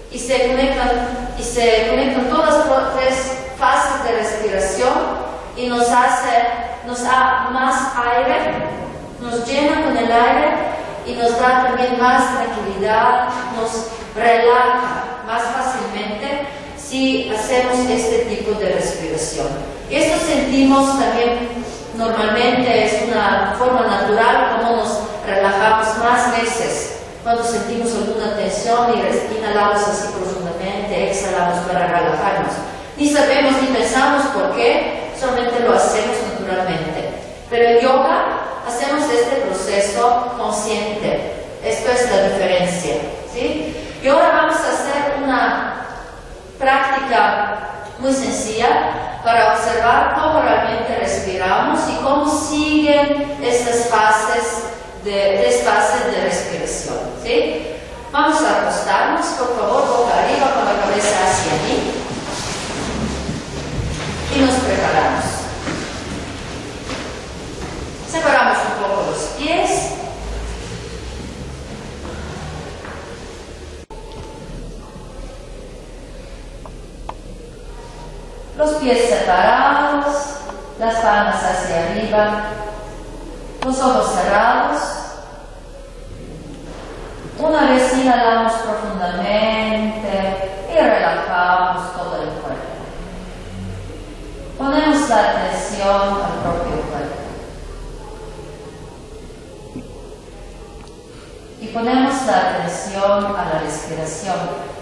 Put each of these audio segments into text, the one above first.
y se conectan todas las tres fases de respiración y nos da más aire, nos llena con el aire y nos da también más tranquilidad, nos relaja más fácilmente si hacemos este tipo de respiración. Y esto sentimos también normalmente, es una forma natural como nos relajamos más veces cuando sentimos alguna tensión y inhalamos así profundamente, exhalamos para relajarnos. Ni sabemos ni pensamos por qué, solamente lo hacemos naturalmente. Pero en yoga hacemos este proceso consciente. Esto es la diferencia, ¿sí? Y ahora vamos a hacer una práctica muy sencilla para observar cómo realmente respiramos y cómo siguen estas fases de respiración, ¿sí? Vamos a acostarnos, por favor, boca arriba con la cabeza hacia mí y nos preparamos. Separamos un poco los pies. Los pies separados, las palmas hacia arriba, los ojos cerrados. Una vez inhalamos profundamente y relajamos todo el cuerpo. Ponemos la atención al propio cuerpo. Y ponemos la atención a la respiración.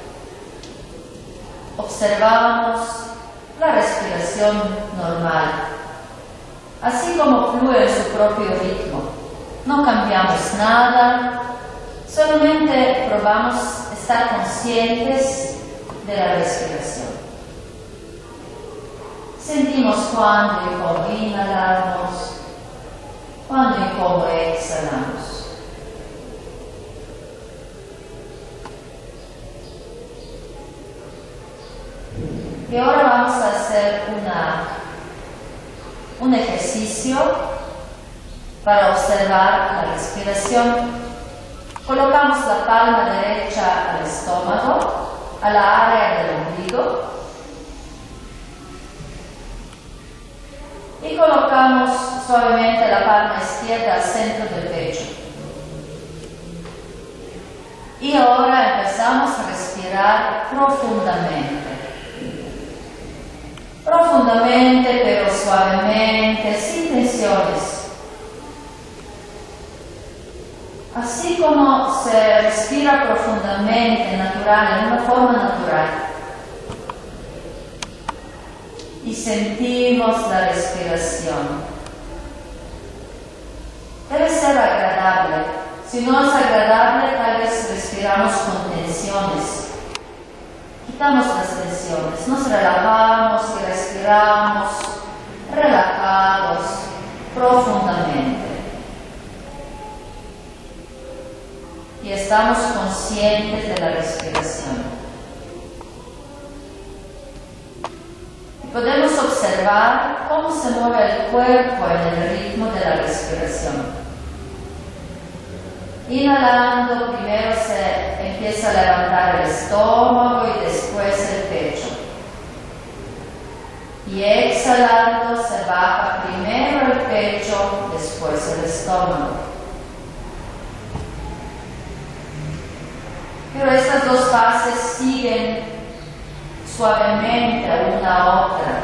Observamos la respiración normal, así como fluye en su propio ritmo. No cambiamos nada, solamente probamos estar conscientes de la respiración. Sentimos cuándo y cómo inhalamos, cuándo y cómo exhalamos. Y ahora vamos a hacer un ejercicio para observar la respiración. Colocamos la palma derecha al estómago, a la área del ombligo. Y colocamos suavemente la palma izquierda al centro del pecho. Y ahora empezamos a respirar profundamente. Profundamente, pero suavemente, sin tensiones. Así como se respira profundamente, natural, en una forma natural. Y sentimos la respiración. Debe ser agradable. Si no es agradable, tal vez respiramos con tensiones. Quitamos las tensiones, nos relajamos y respiramos relajados profundamente. Y estamos conscientes de la respiración. Y podemos observar cómo se mueve el cuerpo en el ritmo de la respiración. Inhalando, primero se empieza a levantar el estómago y después el pecho. Y exhalando se baja primero el pecho, después el estómago. Pero estas dos fases siguen suavemente una a otra.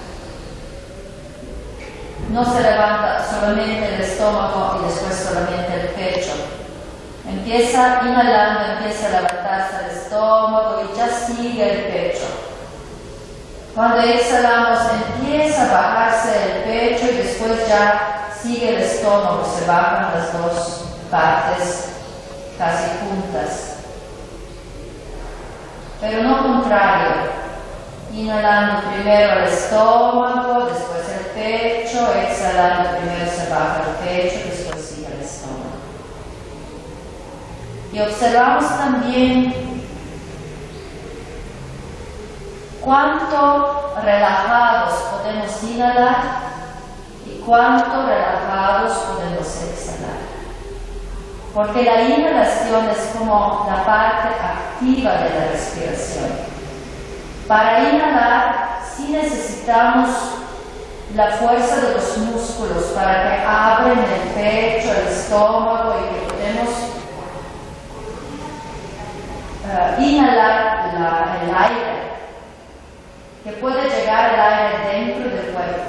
No se levanta solamente el estómago y después solamente el pecho. Empieza inhalando, empieza a levantarse el estómago y ya sigue el pecho. Cuando exhalamos empieza a bajarse el pecho y después ya sigue el estómago, se bajan las dos partes casi juntas. Pero no contrario, inhalando primero el estómago, después el pecho, exhalando primero se baja el pecho, después sigue el estómago. Y observamos también cuánto relajados podemos inhalar y cuánto relajados podemos exhalar. porque la inhalación es como la parte activa de la respiración. Para inhalar sí necesitamos la fuerza de los músculos para que abren el pecho, el estómago y que podemos inhalar el aire, que puede llegar el aire dentro del cuerpo.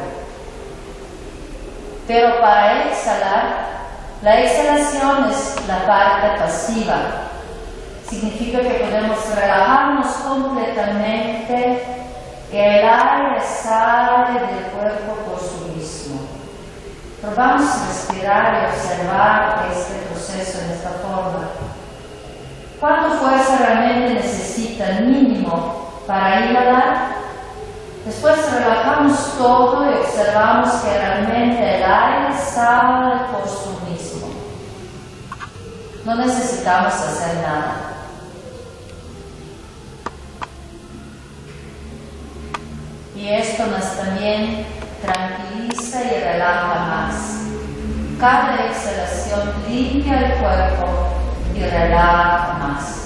Pero para exhalar, la exhalación es la parte pasiva. Significa que podemos relajarnos completamente, que el aire sale del cuerpo por sí mismo. Probamos a respirar y observar este proceso en esta forma. ¿Cuánta fuerza realmente necesita el mínimo para inhalar? Después relajamos todo y observamos que realmente el aire sale por sí mismo. No necesitamos hacer nada. Y esto nos también tranquiliza y relaja más. Cada exhalación limpia el cuerpo y relaja más.